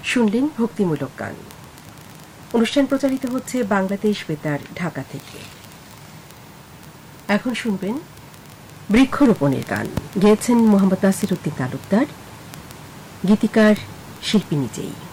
শুনলেন ভক্তিমূলক গান। অনুষ্ঠান প্রচারিত হচ্ছে বাংলাদেশ বেতার ঢাকা থেকে। এখন শুনবেন বৃক্ষরোপণের গান। গেয়েছেন মোহাম্মদ নাসির উদ্দিন তালুকদার, গীতিকার শিল্পী নিজেই।